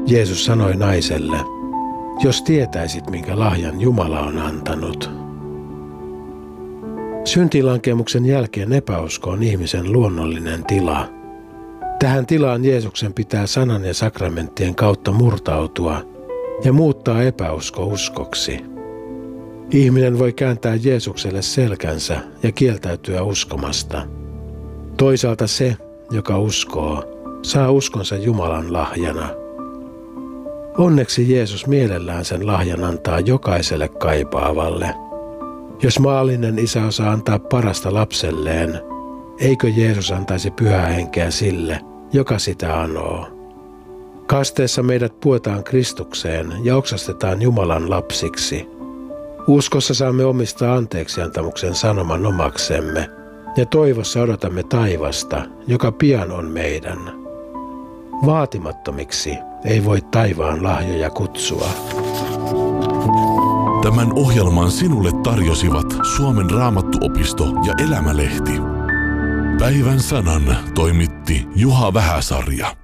Jeesus sanoi naiselle, jos tietäisit, minkä lahjan Jumala on antanut. Syntilankemuksen jälkeen epäusko on ihmisen luonnollinen tila. Tähän tilaan Jeesuksen pitää sanan ja sakramenttien kautta murtautua ja muuttaa epäusko uskoksi. Ihminen voi kääntää Jeesukselle selkänsä ja kieltäytyä uskomasta. Toisaalta se, joka uskoo, saa uskonsa Jumalan lahjana. Onneksi Jeesus mielellään sen lahjan antaa jokaiselle kaipaavalle. Jos maallinen isä osaa antaa parasta lapselleen, eikö Jeesus antaisi Pyhää Henkeä sille, joka sitä anoo? Kasteessa meidät puetaan Kristukseen ja oksastetaan Jumalan lapsiksi. Uskossa saamme omistaa anteeksiantamuksen sanoman omaksemme ja toivossa odotamme taivasta, joka pian on meidän. Vaatimattomiksi ei voi taivaan lahjoja kutsua. Tämän ohjelman sinulle tarjosivat Suomen Raamattuopisto ja Elämälehti. Päivän sanan toimitti Juha Vähäsarja.